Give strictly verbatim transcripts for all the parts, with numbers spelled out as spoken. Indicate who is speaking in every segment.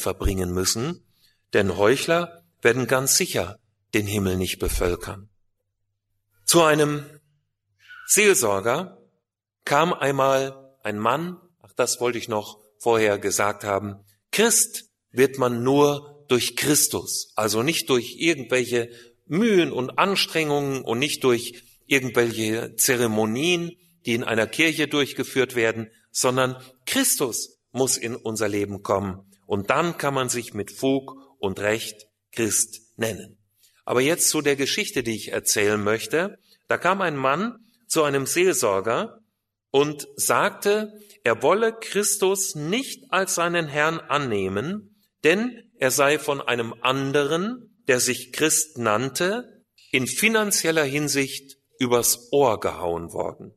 Speaker 1: verbringen müssen, denn Heuchler werden ganz sicher den Himmel nicht bevölkern. Zu einem Seelsorger kam einmal ein Mann, ach, das wollte ich noch vorher gesagt haben, Christ wird man nur durch Christus, also nicht durch irgendwelche Mühen und Anstrengungen und nicht durch irgendwelche Zeremonien, die in einer Kirche durchgeführt werden, sondern Christus muss in unser Leben kommen. Und dann kann man sich mit Fug und Recht Christ nennen. Aber jetzt zu der Geschichte, die ich erzählen möchte. Da kam ein Mann zu einem Seelsorger und sagte, er wolle Christus nicht als seinen Herrn annehmen, denn er sei von einem anderen, der sich Christ nannte, in finanzieller Hinsicht übers Ohr gehauen worden.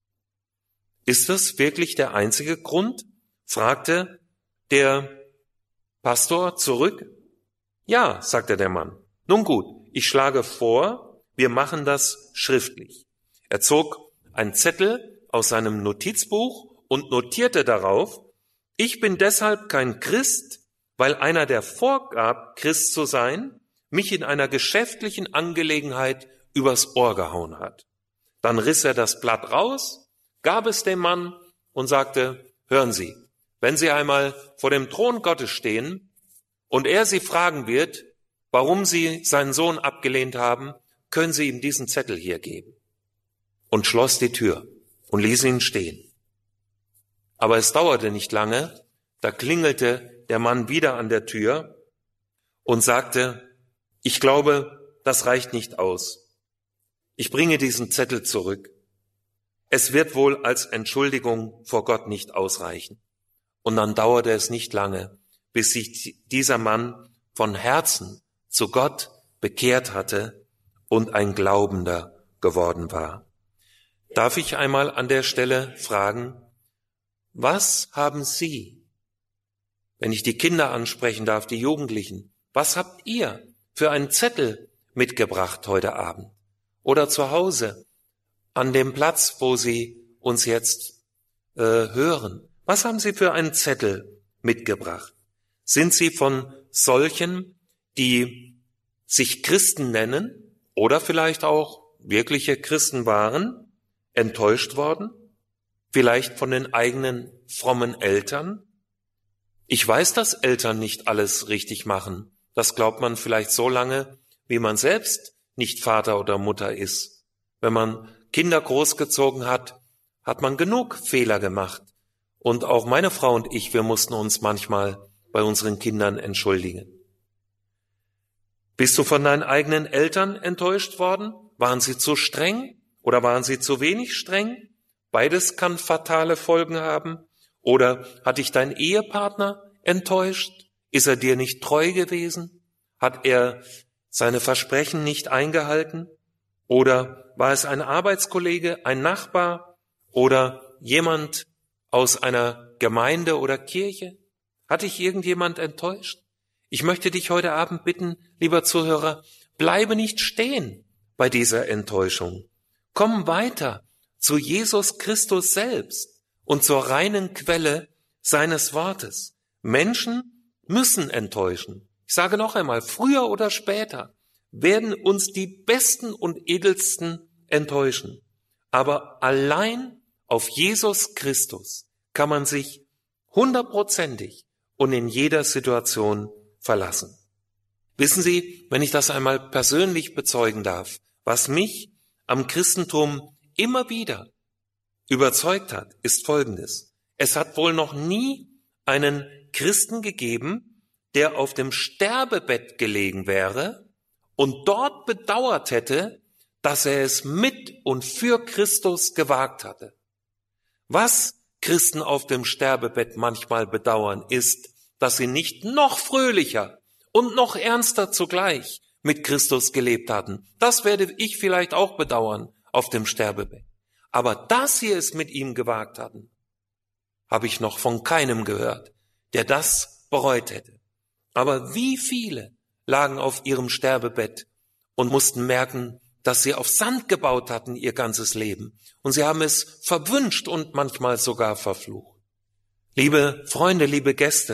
Speaker 1: Ist das wirklich der einzige Grund? Fragte der Pastor zurück. Ja, sagte der Mann. Nun gut, ich schlage vor, wir machen das schriftlich. Er zog einen Zettel aus seinem Notizbuch und notierte darauf, ich bin deshalb kein Christ, weil einer, der vorgab, Christ zu sein, mich in einer geschäftlichen Angelegenheit übers Ohr gehauen hat. Dann riss er das Blatt raus, gab es dem Mann und sagte, hören Sie, wenn Sie einmal vor dem Thron Gottes stehen und er Sie fragen wird, warum Sie seinen Sohn abgelehnt haben, können Sie ihm diesen Zettel hier geben. Und schloss die Tür und ließ ihn stehen. Aber es dauerte nicht lange, da klingelte der Mann wieder an der Tür und sagte, ich glaube, das reicht nicht aus. Ich bringe diesen Zettel zurück. Es wird wohl als Entschuldigung vor Gott nicht ausreichen. Und dann dauerte es nicht lange, bis sich dieser Mann von Herzen zu Gott bekehrt hatte und ein Glaubender geworden war. Darf ich einmal an der Stelle fragen, was haben Sie, wenn ich die Kinder ansprechen darf, die Jugendlichen, was habt ihr für einen Zettel mitgebracht heute Abend oder zu Hause an dem Platz, wo Sie uns jetzt äh, hören? Was haben Sie für einen Zettel mitgebracht? Sind Sie von solchen, die sich Christen nennen oder vielleicht auch wirkliche Christen waren, enttäuscht worden? Vielleicht von den eigenen frommen Eltern? Ich weiß, dass Eltern nicht alles richtig machen. Das glaubt man vielleicht so lange, wie man selbst nicht Vater oder Mutter ist. Wenn man Kinder großgezogen hat, hat man genug Fehler gemacht. Und auch meine Frau und ich, wir mussten uns manchmal bei unseren Kindern entschuldigen. Bist du von deinen eigenen Eltern enttäuscht worden? Waren sie zu streng oder waren sie zu wenig streng? Beides kann fatale Folgen haben. Oder hat dich dein Ehepartner enttäuscht? Ist er dir nicht treu gewesen? Hat er seine Versprechen nicht eingehalten? Oder war es ein Arbeitskollege, ein Nachbar oder jemand aus einer Gemeinde oder Kirche? Hat dich irgendjemand enttäuscht? Ich möchte dich heute Abend bitten, lieber Zuhörer, bleibe nicht stehen bei dieser Enttäuschung. Komm weiter zu Jesus Christus selbst und zur reinen Quelle seines Wortes. Menschen müssen enttäuschen. Ich sage noch einmal, früher oder später werden uns die Besten und Edelsten enttäuschen. Aber allein auf Jesus Christus kann man sich hundertprozentig und in jeder Situation verlassen. Wissen Sie, wenn ich das einmal persönlich bezeugen darf, was mich am Christentum immer wieder überzeugt hat, ist Folgendes. Es hat wohl noch nie einen Christen gegeben, der auf dem Sterbebett gelegen wäre und dort bedauert hätte, dass er es mit und für Christus gewagt hatte. Was Christen auf dem Sterbebett manchmal bedauern, ist, dass sie nicht noch fröhlicher und noch ernster zugleich mit Christus gelebt hatten. Das werde ich vielleicht auch bedauern auf dem Sterbebett. Aber dass sie es mit ihm gewagt hatten, habe ich noch von keinem gehört, der das bereut hätte. Aber wie viele lagen auf ihrem Sterbebett und mussten merken, dass sie auf Sand gebaut hatten ihr ganzes Leben. Und sie haben es verwünscht und manchmal sogar verflucht. Liebe Freunde, liebe Gäste,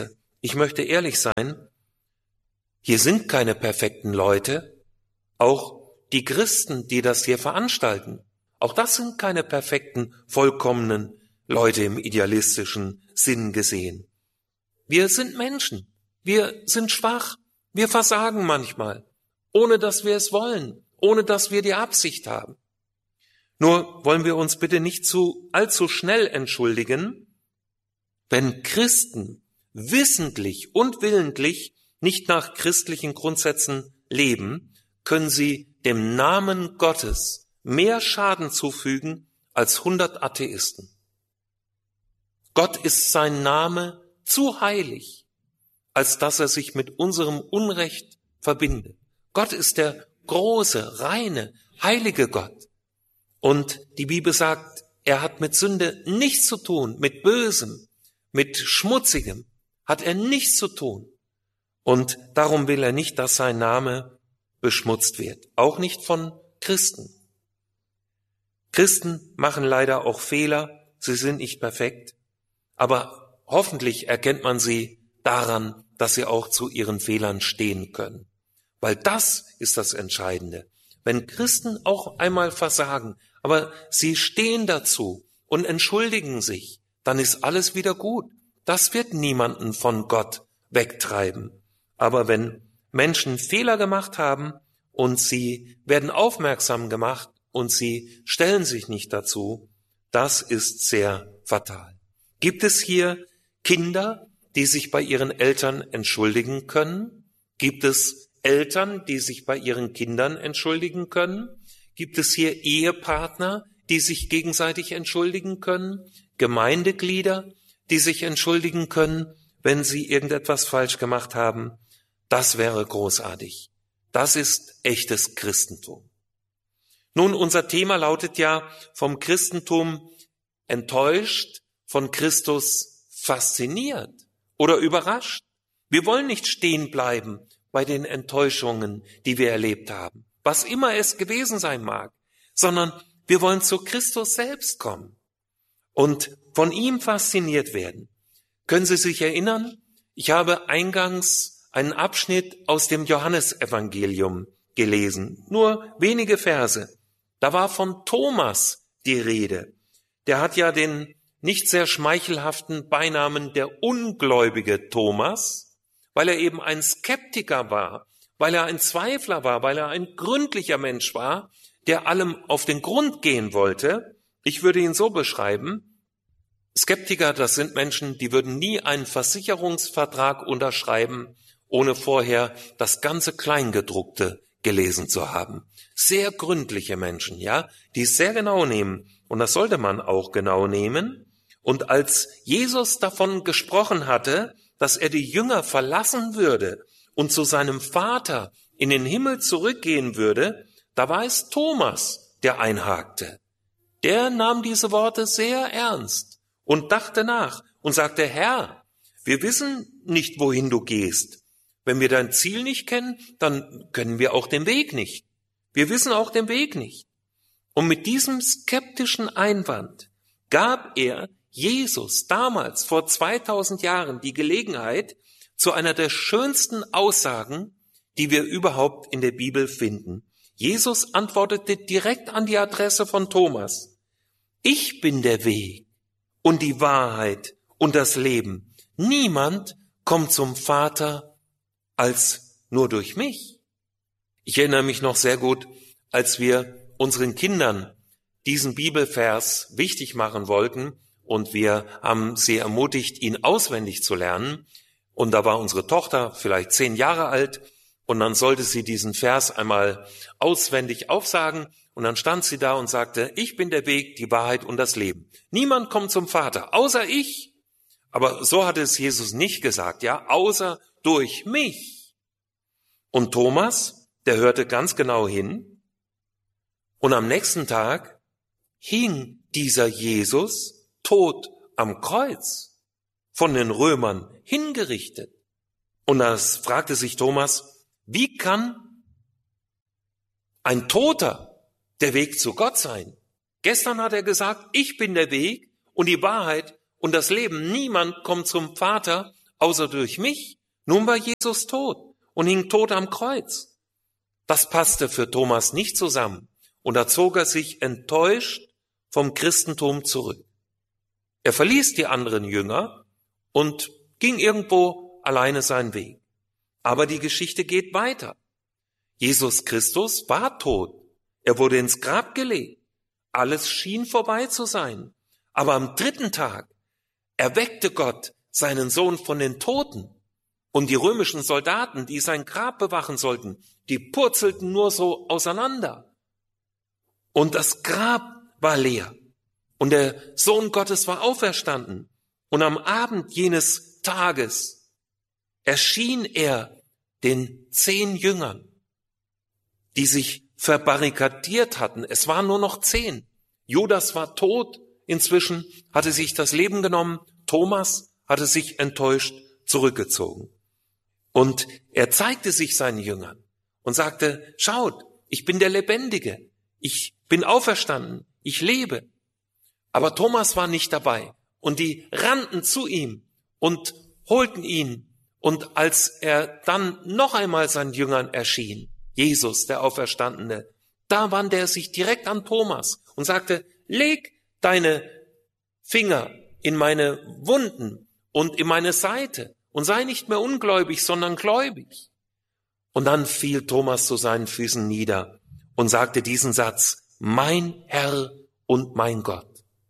Speaker 1: ich möchte ehrlich sein, hier sind keine perfekten Leute, auch die Christen, die das hier veranstalten, auch das sind keine perfekten, vollkommenen Leute im idealistischen Sinn gesehen. Wir sind Menschen, wir sind schwach, wir versagen manchmal, ohne dass wir es wollen, ohne dass wir die Absicht haben. Nur wollen wir uns bitte nicht zu allzu schnell entschuldigen, wenn Christen wissentlich und willentlich nicht nach christlichen Grundsätzen leben, können sie dem Namen Gottes mehr Schaden zufügen als hundert Atheisten. Gott ist sein Name zu heilig, als dass er sich mit unserem Unrecht verbindet. Gott ist der große, reine, heilige Gott. Und die Bibel sagt, er hat mit Sünde nichts zu tun, mit Bösem, mit Schmutzigem hat er nichts zu tun. Und darum will er nicht, dass sein Name beschmutzt wird, auch nicht von Christen. Christen machen leider auch Fehler, sie sind nicht perfekt, aber hoffentlich erkennt man sie daran, dass sie auch zu ihren Fehlern stehen können. Weil das ist das Entscheidende. Wenn Christen auch einmal versagen, aber sie stehen dazu und entschuldigen sich, dann ist alles wieder gut. Das wird niemanden von Gott wegtreiben. Aber wenn Menschen Fehler gemacht haben und sie werden aufmerksam gemacht und sie stellen sich nicht dazu, das ist sehr fatal. Gibt es hier Kinder, die sich bei ihren Eltern entschuldigen können? Gibt es Eltern, die sich bei ihren Kindern entschuldigen können? Gibt es hier Ehepartner, die sich gegenseitig entschuldigen können? Gemeindeglieder, die sich entschuldigen können, wenn sie irgendetwas falsch gemacht haben? Das wäre großartig. Das ist echtes Christentum. Nun, unser Thema lautet ja vom Christentum enttäuscht, von Christus fasziniert oder überrascht. Wir wollen nicht stehen bleiben bei den Enttäuschungen, die wir erlebt haben, was immer es gewesen sein mag, sondern wir wollen zu Christus selbst kommen und von ihm fasziniert werden. Können Sie sich erinnern? Ich habe eingangs einen Abschnitt aus dem Johannesevangelium gelesen, nur wenige Verse. Da war von Thomas die Rede. Der hat ja den nicht sehr schmeichelhaften Beinamen der ungläubige Thomas, weil er eben ein Skeptiker war, weil er ein Zweifler war, weil er ein gründlicher Mensch war, der allem auf den Grund gehen wollte. Ich würde ihn so beschreiben: Skeptiker, das sind Menschen, die würden nie einen Versicherungsvertrag unterschreiben, ohne vorher das ganze Kleingedruckte gelesen zu haben. Sehr gründliche Menschen, ja, die es sehr genau nehmen. Und das sollte man auch genau nehmen. Und als Jesus davon gesprochen hatte, dass er die Jünger verlassen würde und zu seinem Vater in den Himmel zurückgehen würde, da war es Thomas, der einhakte. Der nahm diese Worte sehr ernst und dachte nach und sagte: Herr, wir wissen nicht, wohin du gehst. Wenn wir dein Ziel nicht kennen, dann können wir auch den Weg nicht. Wir wissen auch den Weg nicht. Und mit diesem skeptischen Einwand gab er Jesus damals vor zweitausend Jahren die Gelegenheit zu einer der schönsten Aussagen, die wir überhaupt in der Bibel finden. Jesus antwortete direkt an die Adresse von Thomas: Ich bin der Weg und die Wahrheit und das Leben. Niemand kommt zum Vater als nur durch mich. Ich erinnere mich noch sehr gut, als wir unseren Kindern diesen Bibelvers wichtig machen wollten und wir haben sie ermutigt, ihn auswendig zu lernen. Und da war unsere Tochter vielleicht zehn Jahre alt und dann sollte sie diesen Vers einmal auswendig aufsagen und dann stand sie da und sagte: Ich bin der Weg, die Wahrheit und das Leben. Niemand kommt zum Vater, außer ich. Aber so hatte es Jesus nicht gesagt, ja, außer durch mich. Und Thomas, der hörte ganz genau hin und am nächsten Tag hing dieser Jesus tot am Kreuz, von den Römern hingerichtet. Und das fragte sich Thomas: Wie kann ein Toter der Weg zu Gott sein? Gestern hat er gesagt: Ich bin der Weg und die Wahrheit und das Leben. Niemand kommt zum Vater außer durch mich. Nun war Jesus tot und hing tot am Kreuz. Das passte für Thomas nicht zusammen. Und da zog er sich enttäuscht vom Christentum zurück. Er verließ die anderen Jünger und ging irgendwo alleine seinen Weg. Aber die Geschichte geht weiter. Jesus Christus war tot. Er wurde ins Grab gelegt. Alles schien vorbei zu sein. Aber am dritten Tag erweckte Gott seinen Sohn von den Toten. Und die römischen Soldaten, die sein Grab bewachen sollten, die purzelten nur so auseinander. Und das Grab war leer. Und der Sohn Gottes war auferstanden. Und am Abend jenes Tages erschien er den zehn Jüngern, die sich verbarrikadiert hatten. Es waren nur noch zehn. Judas war tot inzwischen, hatte sich das Leben genommen. Thomas hatte sich enttäuscht zurückgezogen. Und er zeigte sich seinen Jüngern und sagte, schaut, ich bin der Lebendige. Ich bin auferstanden. Ich lebe. Aber Thomas war nicht dabei. Und die rannten zu ihm und holten ihn. Und als er dann noch einmal seinen Jüngern erschien, Jesus, der Auferstandene, da wandte er sich direkt an Thomas und sagte, leg deine Finger in meine Wunden und in meine Seite und sei nicht mehr ungläubig, sondern gläubig. Und dann fiel Thomas zu seinen Füßen nieder und sagte diesen Satz, mein Herr und mein Gott.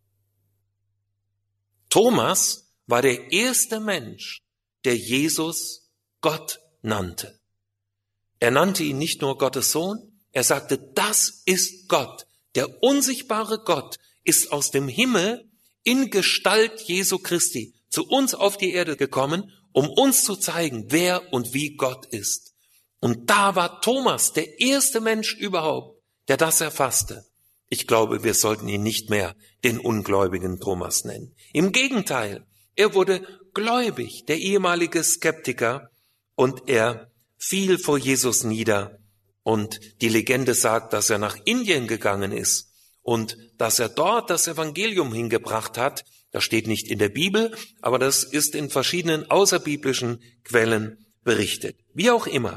Speaker 1: Thomas war der erste Mensch, der Jesus Gott nannte. Er nannte ihn nicht nur Gottes Sohn, er sagte, das ist Gott. Der unsichtbare Gott ist aus dem Himmel in Gestalt Jesu Christi zu uns auf die Erde gekommen, um uns zu zeigen, wer und wie Gott ist. Und da war Thomas der erste Mensch überhaupt, der das erfasste. Ich glaube, wir sollten ihn nicht mehr den ungläubigen Thomas nennen. Im Gegenteil, er wurde gläubig, der ehemalige Skeptiker, und er fiel vor Jesus nieder. Und die Legende sagt, dass er nach Indien gegangen ist und dass er dort das Evangelium hingebracht hat. Das steht nicht in der Bibel, aber das ist in verschiedenen außerbiblischen Quellen berichtet. Wie auch immer,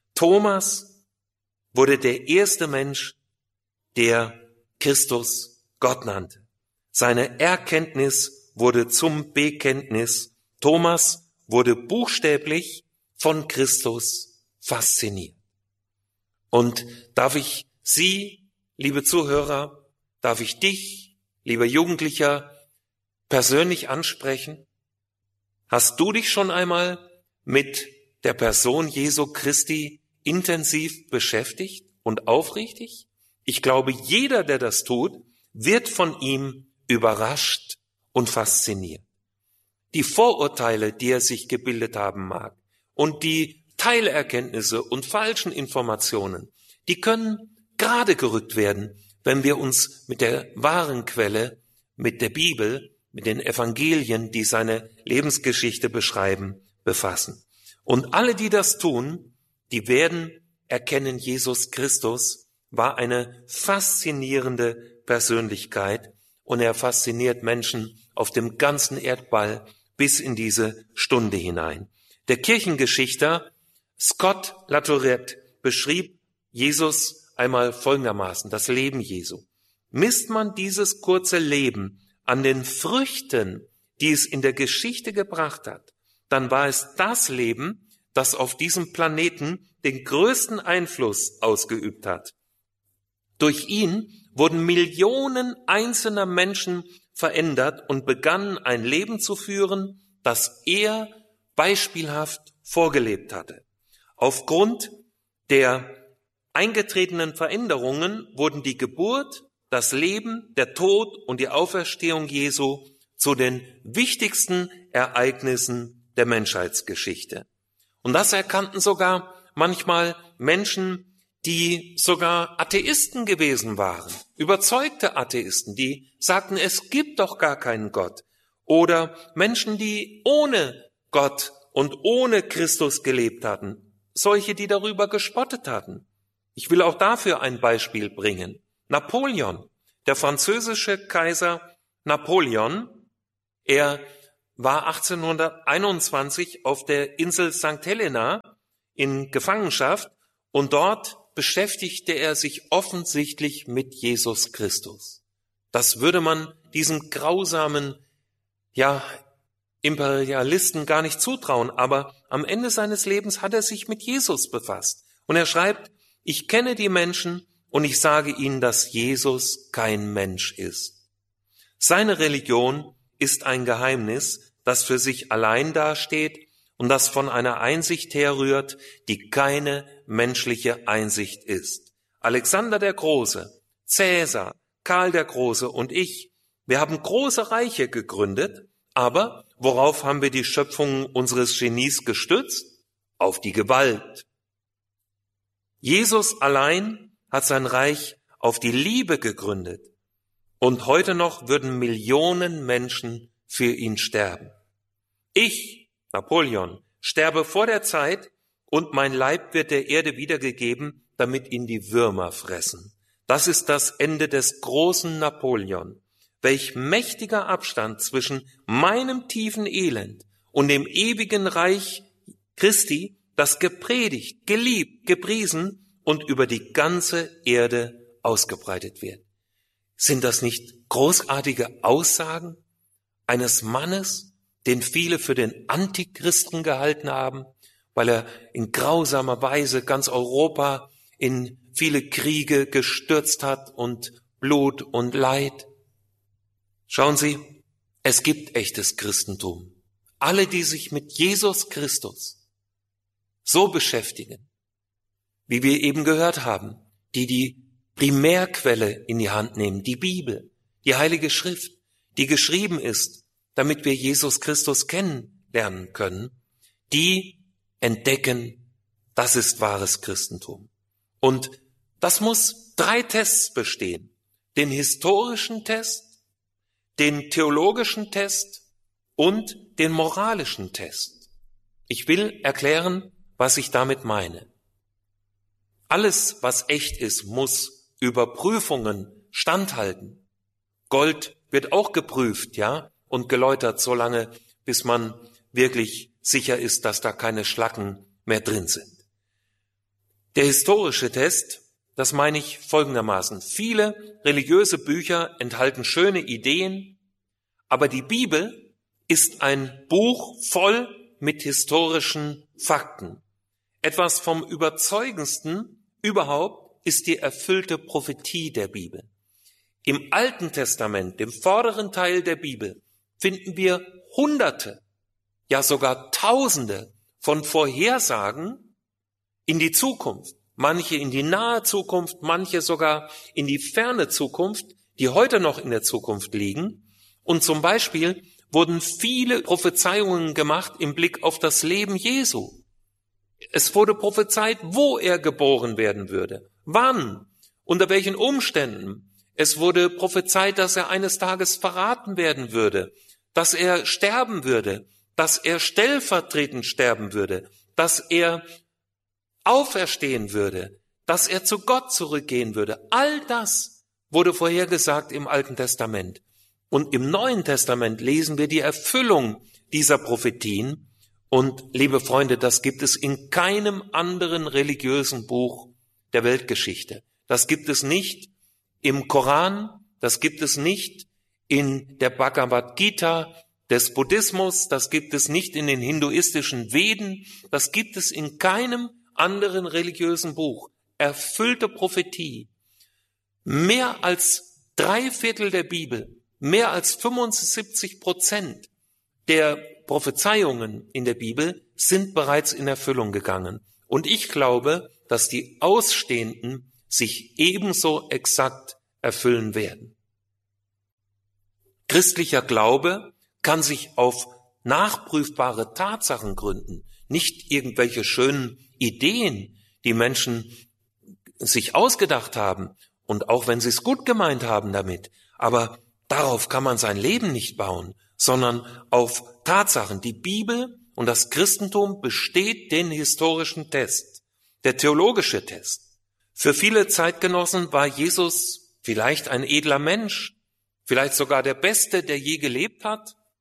Speaker 1: Thomas wurde der erste Mensch, der Christus Gott nannte. Seine Erkenntnis wurde zum Bekenntnis. Thomas wurde buchstäblich von Christus fasziniert. Und darf ich Sie, liebe Zuhörer, darf ich dich, lieber Jugendlicher, persönlich ansprechen? Hast du dich schon einmal mit der Person Jesu Christi intensiv beschäftigt und aufrichtig? Ich glaube, jeder, der das tut, wird von ihm überrascht und fasziniert. Die Vorurteile, die er sich gebildet haben mag, und die Teilerkenntnisse und falschen Informationen, die können gerade gerückt werden, wenn wir uns mit der wahren Quelle, mit der Bibel, mit den Evangelien, die seine Lebensgeschichte beschreiben, befassen. Und alle, die das tun, die werden erkennen, Jesus Christus war eine faszinierende Persönlichkeit und er fasziniert Menschen auf dem ganzen Erdball bis in diese Stunde hinein. Der Kirchengeschichter Scott Latourette beschrieb Jesus einmal folgendermaßen, das Leben Jesu. Misst man dieses kurze Leben an den Früchten, die es in der Geschichte gebracht hat, dann war es das Leben, das auf diesem Planeten den größten Einfluss ausgeübt hat. Durch ihn wurden Millionen einzelner Menschen verändert und begannen ein Leben zu führen, das er beispielhaft vorgelebt hatte. Aufgrund der eingetretenen Veränderungen wurden die Geburt, das Leben, der Tod und die Auferstehung Jesu zu den wichtigsten Ereignissen der Menschheitsgeschichte. Und das erkannten sogar manchmal Menschen, die sogar Atheisten gewesen waren, überzeugte Atheisten, die sagten, es gibt doch gar keinen Gott. Oder Menschen, die ohne Gott und ohne Christus gelebt hatten, solche, die darüber gespottet hatten. Ich will auch dafür ein Beispiel bringen. Napoleon, der französische Kaiser Napoleon, er war achtzehnhunderteinundzwanzig auf der Insel Sankt Helena in Gefangenschaft und dort beschäftigte er sich offensichtlich mit Jesus Christus. Das würde man diesem grausamen, ja, Imperialisten gar nicht zutrauen, aber am Ende seines Lebens hat er sich mit Jesus befasst. Und er schreibt, ich kenne die Menschen und ich sage ihnen, dass Jesus kein Mensch ist. Seine Religion ist ein Geheimnis, das für sich allein dasteht und das von einer Einsicht herrührt, die keine menschliche Einsicht ist. Alexander der Große, Cäsar, Karl der Große und ich, wir haben große Reiche gegründet, aber worauf haben wir die Schöpfung unseres Genies gestützt? Auf die Gewalt. Jesus allein hat sein Reich auf die Liebe gegründet. Und heute noch würden Millionen Menschen für ihn sterben. Ich, Napoleon, sterbe vor der Zeit und mein Leib wird der Erde wiedergegeben, damit ihn die Würmer fressen. Das ist das Ende des großen Napoleon. Welch mächtiger Abstand zwischen meinem tiefen Elend und dem ewigen Reich Christi, das gepredigt, geliebt, gepriesen und über die ganze Erde ausgebreitet wird. Sind das nicht großartige Aussagen eines Mannes, den viele für den Antichristen gehalten haben, weil er in grausamer Weise ganz Europa in viele Kriege gestürzt hat und Blut und Leid? Schauen Sie, es gibt echtes Christentum. Alle, die sich mit Jesus Christus so beschäftigen, wie wir eben gehört haben, die die Primärquelle in die Hand nehmen, die Bibel, die Heilige Schrift, die geschrieben ist, damit wir Jesus Christus kennenlernen können, die entdecken, das ist wahres Christentum. Und das muss drei Tests bestehen. Den historischen Test, den theologischen Test und den moralischen Test. Ich will erklären, was ich damit meine. Alles, was echt ist, muss Überprüfungen standhalten. Gold wird auch geprüft, ja, und geläutert, solange, bis man wirklich sicher ist, dass da keine Schlacken mehr drin sind. Der historische Test, das meine ich folgendermaßen. Viele religiöse Bücher enthalten schöne Ideen, aber die Bibel ist ein Buch voll mit historischen Fakten. Etwas vom Überzeugendsten überhaupt ist die erfüllte Prophetie der Bibel. Im Alten Testament, dem vorderen Teil der Bibel, finden wir Hunderte, ja sogar Tausende von Vorhersagen in die Zukunft. Manche in die nahe Zukunft, manche sogar in die ferne Zukunft, die heute noch in der Zukunft liegen. Und zum Beispiel wurden viele Prophezeiungen gemacht im Blick auf das Leben Jesu. Es wurde prophezeit, wo er geboren werden würde, wann, unter welchen Umständen. Es wurde prophezeit, dass er eines Tages verraten werden würde, dass er sterben würde, dass er stellvertretend sterben würde, dass er auferstehen würde, dass er zu Gott zurückgehen würde. All das wurde vorhergesagt im Alten Testament. Und im Neuen Testament lesen wir die Erfüllung dieser Prophetien. Und liebe Freunde, das gibt es in keinem anderen religiösen Buch der Weltgeschichte. Das gibt es nicht im Koran, das gibt es nicht in der Bhagavad Gita des Buddhismus, das gibt es nicht in den hinduistischen Veden, das gibt es in keinem anderen religiösen Buch. Erfüllte Prophetie. Mehr als drei Viertel der Bibel, mehr als fünfundsiebzig Prozent der Prophezeiungen in der Bibel sind bereits in Erfüllung gegangen. Und ich glaube, dass die Ausstehenden sich ebenso exakt erfüllen werden. Christlicher Glaube kann sich auf nachprüfbare Tatsachen gründen, nicht irgendwelche schönen Ideen, die Menschen sich ausgedacht haben und auch wenn sie es gut gemeint haben damit, aber darauf kann man sein Leben nicht bauen, sondern auf Tatsachen. Die Bibel und das Christentum besteht den historischen Test, der theologische Test. Für viele Zeitgenossen war Jesus vielleicht ein edler Mensch, vielleicht sogar der Beste, der je gelebt hat.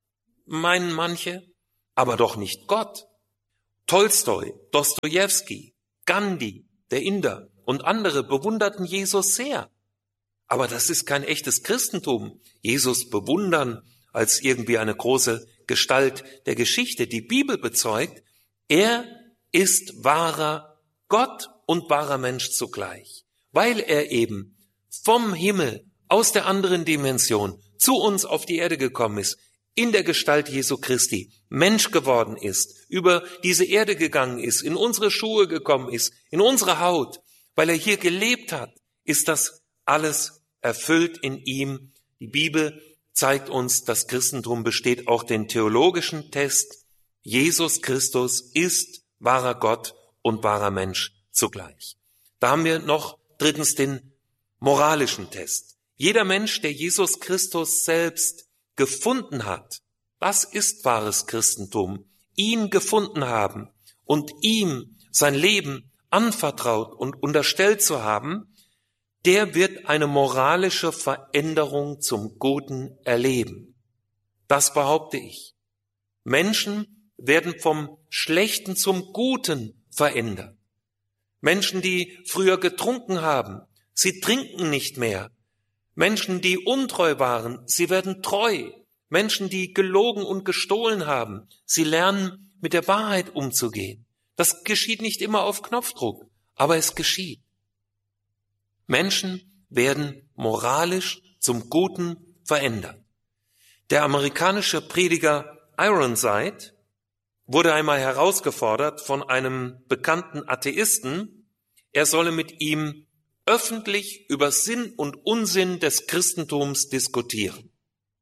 Speaker 1: meinen manche, aber doch nicht Gott. Tolstoi, Dostojewski, Gandhi, der Inder und andere bewunderten Jesus sehr. Aber das ist kein echtes Christentum. Jesus bewundern als irgendwie eine große Gestalt der Geschichte. Die Bibel bezeugt, er ist wahrer Gott und wahrer Mensch zugleich, weil er eben vom Himmel aus der anderen Dimension zu uns auf die Erde gekommen ist, in der Gestalt Jesu Christi, Mensch geworden ist, über diese Erde gegangen ist, in unsere Schuhe gekommen ist, in unsere Haut, weil er hier gelebt hat, ist das alles erfüllt in ihm. Die Bibel zeigt uns, das Christentum besteht auch den theologischen Test. Jesus Christus ist wahrer Gott und wahrer Mensch zugleich. Da haben wir noch drittens den moralischen Test. Jeder Mensch, der Jesus Christus selbst gefunden hat, das ist wahres Christentum, ihn gefunden haben und ihm sein Leben anvertraut und unterstellt zu haben, der wird eine moralische Veränderung zum Guten erleben. Das behaupte ich. Menschen werden vom Schlechten zum Guten verändert. Menschen, die früher getrunken haben, sie trinken nicht mehr. Menschen, die untreu waren, sie werden treu. Menschen, die gelogen und gestohlen haben, sie lernen, mit der Wahrheit umzugehen. Das geschieht nicht immer auf Knopfdruck, aber es geschieht. Menschen werden moralisch zum Guten verändert. Der amerikanische Prediger Ironside wurde einmal herausgefordert von einem bekannten Atheisten, er solle mit ihm öffentlich über Sinn und Unsinn des Christentums diskutieren.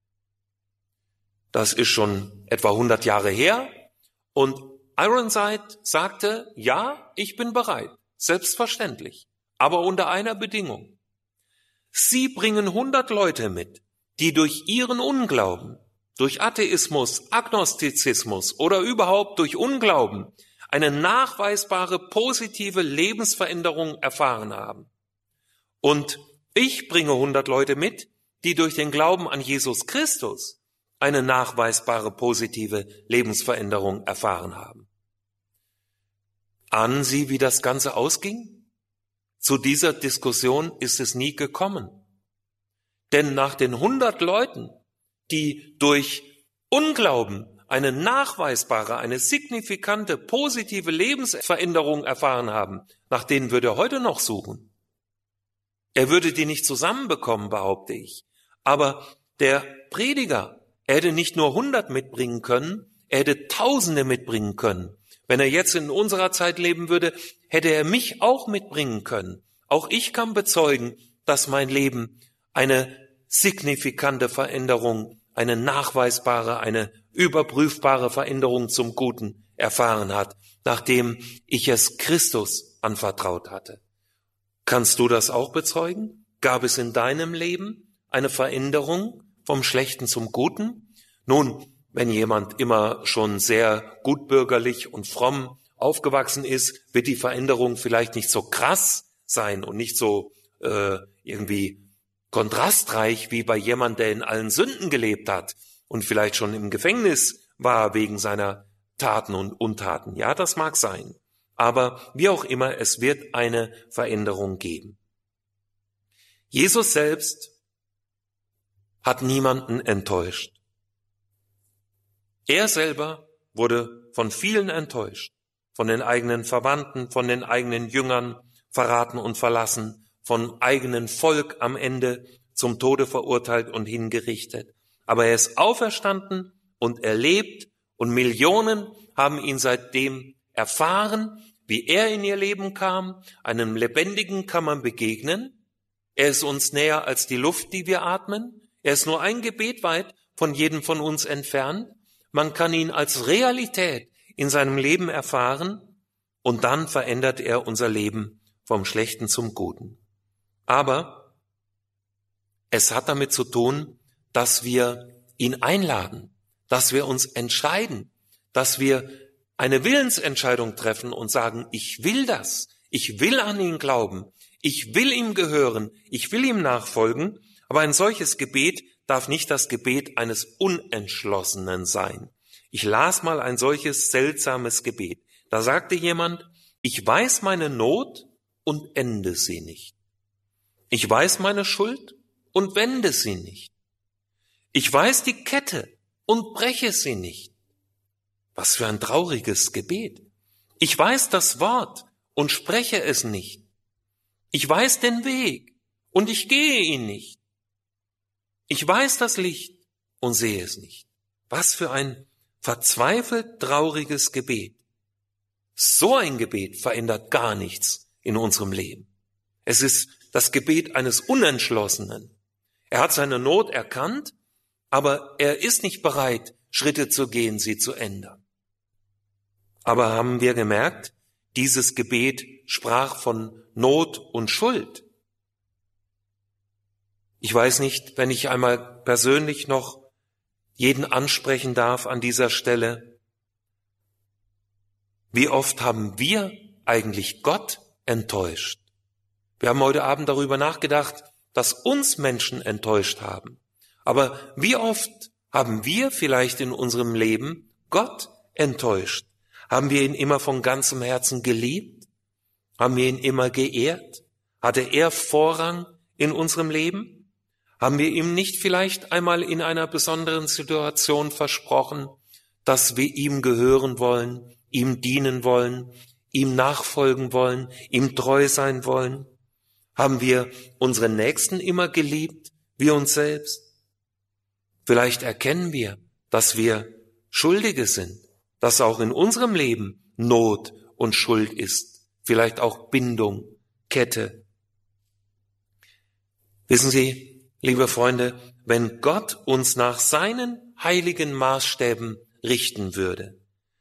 Speaker 1: Das ist schon etwa hundert Jahre her und Ironside sagte, ja, ich bin bereit, selbstverständlich, aber unter einer Bedingung. Sie bringen hundert Leute mit, die durch ihren Unglauben, durch Atheismus, Agnostizismus oder überhaupt durch Unglauben eine nachweisbare positive Lebensveränderung erfahren haben. Und ich bringe hundert Leute mit, die durch den Glauben an Jesus Christus eine nachweisbare positive Lebensveränderung erfahren haben. Ahnen Sie, wie das Ganze ausging? Zu dieser Diskussion ist es nie gekommen. Denn nach den hundert Leuten, die durch Unglauben eine nachweisbare, eine signifikante, positive Lebensveränderung erfahren haben, nach denen würde er heute noch suchen. Er würde die nicht zusammenbekommen, behaupte ich. Aber der Prediger, er hätte nicht nur hundert mitbringen können, er hätte Tausende mitbringen können. Wenn er jetzt in unserer Zeit leben würde, hätte er mich auch mitbringen können. Auch ich kann bezeugen, dass mein Leben eine signifikante Veränderung, eine nachweisbare, eine überprüfbare Veränderung zum Guten erfahren hat, nachdem ich es Christus anvertraut hatte. Kannst du das auch bezeugen? Gab es in deinem Leben eine Veränderung vom Schlechten zum Guten? Nun, wenn jemand immer schon sehr gutbürgerlich und fromm aufgewachsen ist, wird die Veränderung vielleicht nicht so krass sein und nicht so äh, irgendwie kontrastreich wie bei jemand, der in allen Sünden gelebt hat und vielleicht schon im Gefängnis war wegen seiner Taten und Untaten. Ja, das mag sein. Aber wie auch immer, es wird eine Veränderung geben. Jesus selbst hat niemanden enttäuscht. Er selber wurde von vielen enttäuscht, von den eigenen Verwandten, von den eigenen Jüngern verraten und verlassen, von eigenen Volk am Ende zum Tode verurteilt und hingerichtet. Aber er ist auferstanden und er lebt und Millionen haben ihn seitdem erfahren, wie er in ihr Leben kam. Einem Lebendigen kann man begegnen. Er ist uns näher als die Luft, die wir atmen. Er ist nur ein Gebet weit von jedem von uns entfernt. Man kann ihn als Realität in seinem Leben erfahren und dann verändert er unser Leben vom Schlechten zum Guten. Aber es hat damit zu tun, dass wir ihn einladen, dass wir uns entscheiden, dass wir eine Willensentscheidung treffen und sagen, ich will das, ich will an ihn glauben, ich will ihm gehören, ich will ihm nachfolgen, aber ein solches Gebet darf nicht das Gebet eines Unentschlossenen sein. Ich las mal ein solches seltsames Gebet. Da sagte jemand, ich weiß meine Not und ende sie nicht. Ich weiß meine Schuld und wende sie nicht. Ich weiß die Kette und breche sie nicht. Was für ein trauriges Gebet. Ich weiß das Wort und spreche es nicht. Ich weiß den Weg und ich gehe ihn nicht. Ich weiß das Licht und sehe es nicht. Was für ein verzweifelt trauriges Gebet. So ein Gebet verändert gar nichts in unserem Leben. Es ist das Gebet eines Unentschlossenen. Er hat seine Not erkannt, aber er ist nicht bereit, Schritte zu gehen, sie zu ändern. Aber haben wir gemerkt, dieses Gebet sprach von Not und Schuld. Ich weiß nicht, wenn ich einmal persönlich noch jeden ansprechen darf an dieser Stelle. Wie oft haben wir eigentlich Gott enttäuscht? Wir haben heute Abend darüber nachgedacht, dass uns Menschen enttäuscht haben. Aber wie oft haben wir vielleicht in unserem Leben Gott enttäuscht? Haben wir ihn immer von ganzem Herzen geliebt? Haben wir ihn immer geehrt? Hatte er Vorrang in unserem Leben? Haben wir ihm nicht vielleicht einmal in einer besonderen Situation versprochen, dass wir ihm gehören wollen, ihm dienen wollen, ihm nachfolgen wollen, ihm treu sein wollen? Haben wir unsere Nächsten immer geliebt, wie uns selbst? Vielleicht erkennen wir, dass wir Schuldige sind, dass auch in unserem Leben Not und Schuld ist, vielleicht auch Bindung, Kette. Wissen Sie, liebe Freunde, wenn Gott uns nach seinen heiligen Maßstäben richten würde,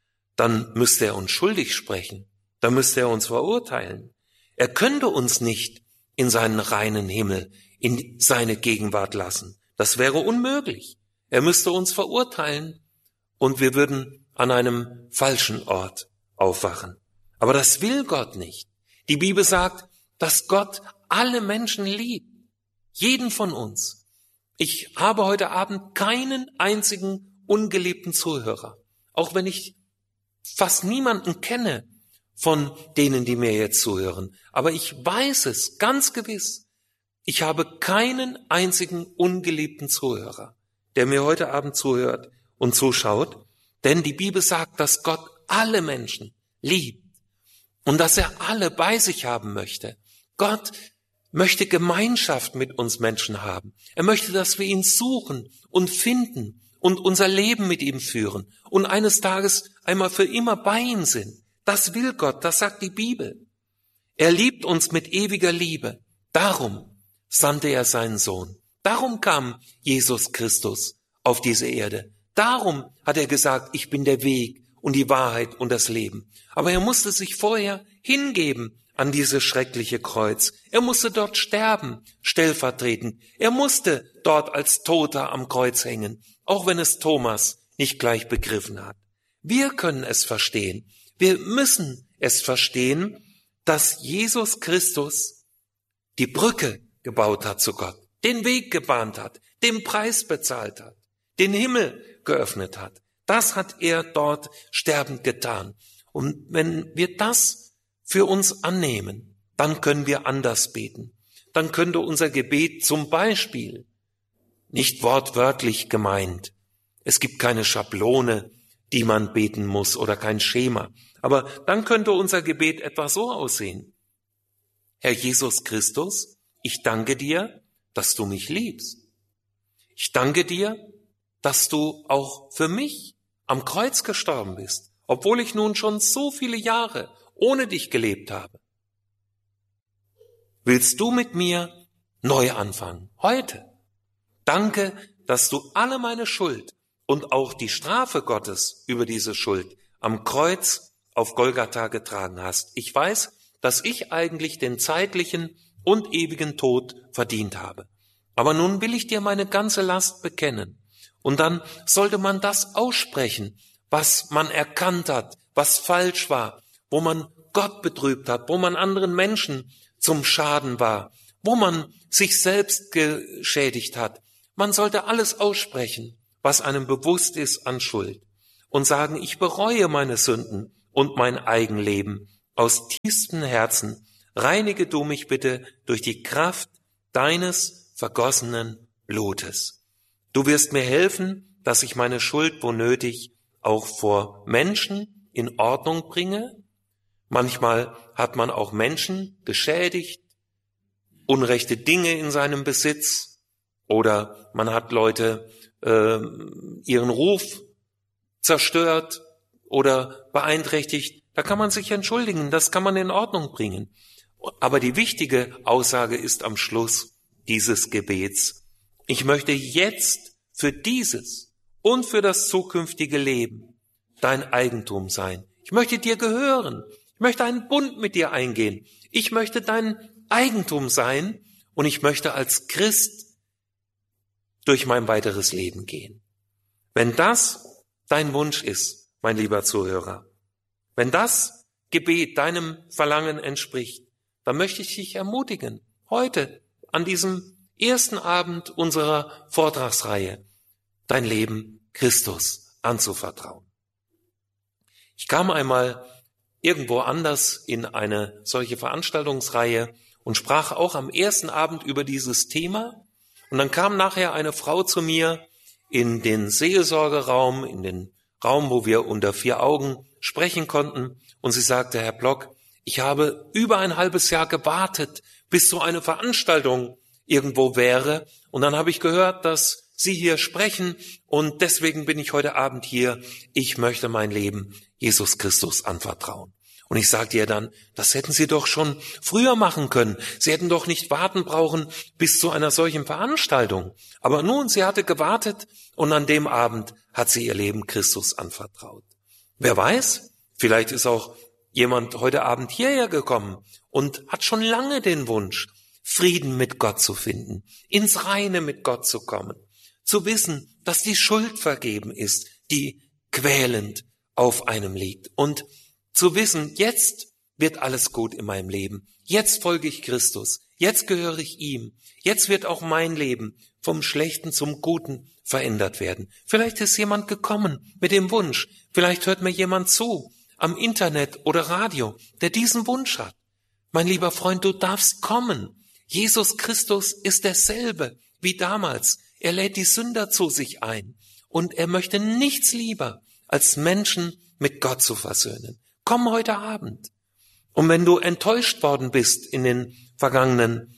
Speaker 1: dann müsste er uns schuldig sprechen, dann müsste er uns verurteilen. Er könnte uns nicht in seinen reinen Himmel, in seine Gegenwart lassen. Das wäre unmöglich. Er müsste uns verurteilen und wir würden an einem falschen Ort aufwachen. Aber das will Gott nicht. Die Bibel sagt, dass Gott alle Menschen liebt. Jeden von uns. Ich habe heute Abend keinen einzigen ungeliebten Zuhörer. Auch wenn ich fast niemanden kenne von denen, die mir jetzt zuhören. Aber ich weiß es ganz gewiss. Ich habe keinen einzigen ungeliebten Zuhörer, der mir heute Abend zuhört und zuschaut. Denn die Bibel sagt, dass Gott alle Menschen liebt und dass er alle bei sich haben möchte. Gott möchte Gemeinschaft mit uns Menschen haben. Er möchte, dass wir ihn suchen und finden und unser Leben mit ihm führen und eines Tages einmal für immer bei ihm sind. Das will Gott, das sagt die Bibel. Er liebt uns mit ewiger Liebe. Darum sandte er seinen Sohn. Darum kam Jesus Christus auf diese Erde. Darum hat er gesagt, ich bin der Weg und die Wahrheit und das Leben. Aber er musste sich vorher hingeben an dieses schreckliche Kreuz. Er musste dort sterben, stellvertretend. Er musste dort als Toter am Kreuz hängen, auch wenn es Thomas nicht gleich begriffen hat. Wir können es verstehen. Wir müssen es verstehen, dass Jesus Christus die Brücke gebaut hat zu Gott, den Weg gebahnt hat, den Preis bezahlt hat, den Himmel geöffnet hat. Das hat er dort sterbend getan. Und wenn wir das für uns annehmen, dann können wir anders beten. Dann könnte unser Gebet zum Beispiel, nicht wortwörtlich gemeint, es gibt keine Schablone, die man beten muss oder kein Schema, aber dann könnte unser Gebet etwa so aussehen. Herr Jesus Christus, ich danke dir, dass du mich liebst. Ich danke dir, dass du auch für mich am Kreuz gestorben bist, obwohl ich nun schon so viele Jahre ohne dich gelebt habe. Willst du mit mir neu anfangen, heute? Danke, dass du alle meine Schuld und auch die Strafe Gottes über diese Schuld am Kreuz auf Golgatha getragen hast. Ich weiß, dass ich eigentlich den zeitlichen und ewigen Tod verdient habe. Aber nun will ich dir meine ganze Last bekennen. Und dann sollte man das aussprechen, was man erkannt hat, was falsch war, wo man Gott betrübt hat, wo man anderen Menschen zum Schaden war, wo man sich selbst geschädigt hat, Man sollte alles aussprechen, was einem bewusst ist an Schuld, und sagen, ich bereue meine Sünden und mein Eigenleben aus tiefstem Herzen. Reinige du mich bitte durch die Kraft deines vergossenen Blutes. Du wirst mir helfen, dass ich meine Schuld, wo nötig, auch vor Menschen in Ordnung bringe. Manchmal hat man auch Menschen geschädigt, unrechte Dinge in seinem Besitz, oder man hat Leute äh, ihren Ruf zerstört oder beeinträchtigt. Da kann man sich entschuldigen, das kann man in Ordnung bringen. Aber die wichtige Aussage ist am Schluss dieses Gebets: Ich möchte jetzt für dieses und für das zukünftige Leben dein Eigentum sein. Ich möchte dir gehören. Ich möchte einen Bund mit dir eingehen. Ich möchte dein Eigentum sein und ich möchte als Christ durch mein weiteres Leben gehen. Wenn das dein Wunsch ist, mein lieber Zuhörer, wenn das Gebet deinem Verlangen entspricht, dann möchte ich dich ermutigen, heute an diesem ersten Abend unserer Vortragsreihe dein Leben Christus anzuvertrauen. Ich kam einmal irgendwo anders in eine solche Veranstaltungsreihe und sprach auch am ersten Abend über dieses Thema. Und dann kam nachher eine Frau zu mir in den Seelsorgeraum, in den Raum, wo wir unter vier Augen sprechen konnten. Und sie sagte, Herr Block, ich habe über ein halbes Jahr gewartet, bis so eine Veranstaltung irgendwo wäre. Und dann habe ich gehört, dass Sie hier sprechen und deswegen bin ich heute Abend hier. Ich möchte mein Leben Jesus Christus anvertrauen. Und ich sagte ihr dann, das hätten Sie doch schon früher machen können. Sie hätten doch nicht warten brauchen bis zu einer solchen Veranstaltung. Aber nun, sie hatte gewartet und an dem Abend hat sie ihr Leben Christus anvertraut. Wer weiß, vielleicht ist auch jemand heute Abend hierher gekommen und hat schon lange den Wunsch, Frieden mit Gott zu finden, ins Reine mit Gott zu kommen, zu wissen, dass die Schuld vergeben ist, die quälend auf einem liegt, und zu wissen, jetzt wird alles gut in meinem Leben, jetzt folge ich Christus, jetzt gehöre ich ihm, jetzt wird auch mein Leben vom Schlechten zum Guten verändert werden. Vielleicht ist jemand gekommen mit dem Wunsch, vielleicht hört mir jemand zu, am Internet oder Radio, der diesen Wunsch hat. Mein lieber Freund, du darfst kommen. Jesus Christus ist derselbe wie damals. Er lädt die Sünder zu sich ein und er möchte nichts lieber, als Menschen mit Gott zu versöhnen. Komm heute Abend. Und wenn du enttäuscht worden bist in den vergangenen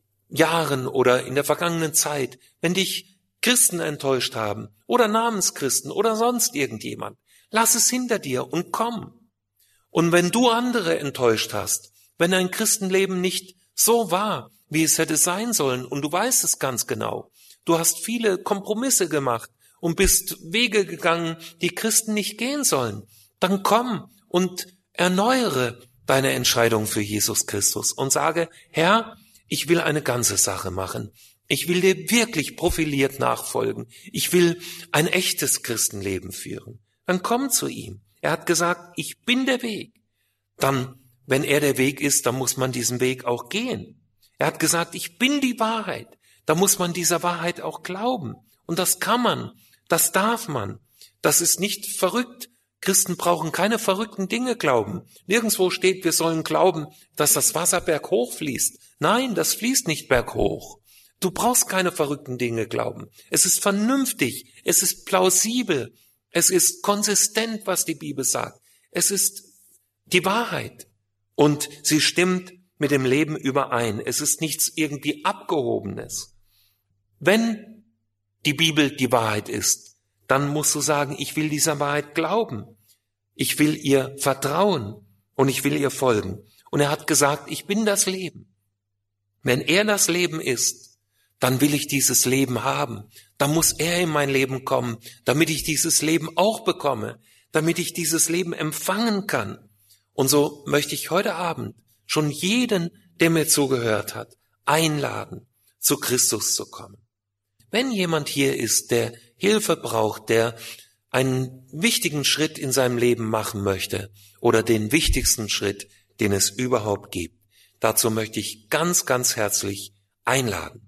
Speaker 1: Jahren oder in der vergangenen Zeit, wenn dich Christen enttäuscht haben oder Namenschristen oder sonst irgendjemand, lass es hinter dir und komm. Und wenn du andere enttäuscht hast, wenn dein Christenleben nicht so war, wie es hätte sein sollen, und du weißt es ganz genau, du hast viele Kompromisse gemacht und bist Wege gegangen, die Christen nicht gehen sollen, dann komm und erneuere deine Entscheidung für Jesus Christus und sage, Herr, ich will eine ganze Sache machen. Ich will dir wirklich profiliert nachfolgen. Ich will ein echtes Christenleben führen. Dann komm zu ihm. Er hat gesagt, ich bin der Weg. Dann, wenn er der Weg ist, dann muss man diesen Weg auch gehen. Er hat gesagt, ich bin die Wahrheit. Da muss man dieser Wahrheit auch glauben. Und das kann man, das darf man. Das ist nicht verrückt. Christen brauchen keine verrückten Dinge glauben. Nirgendwo steht, wir sollen glauben, dass das Wasser berghoch fließt. Nein, das fließt nicht berghoch. Du brauchst keine verrückten Dinge glauben. Es ist vernünftig, es ist plausibel, es ist konsistent, was die Bibel sagt. Es ist die Wahrheit und sie stimmt mit dem Leben überein. Es ist nichts irgendwie Abgehobenes. Wenn die Bibel die Wahrheit ist, dann musst du sagen, ich will dieser Wahrheit glauben. Ich will ihr vertrauen und ich will ihr folgen. Und er hat gesagt, ich bin das Leben. Wenn er das Leben ist, dann will ich dieses Leben haben. Dann muss er in mein Leben kommen, damit ich dieses Leben auch bekomme, damit ich dieses Leben empfangen kann. Und so möchte ich heute Abend schon jeden, der mir zugehört hat, einladen, zu Christus zu kommen. Wenn jemand hier ist, der Hilfe braucht, der einen wichtigen Schritt in seinem Leben machen möchte oder den wichtigsten Schritt, den es überhaupt gibt, dazu möchte ich ganz, ganz herzlich einladen.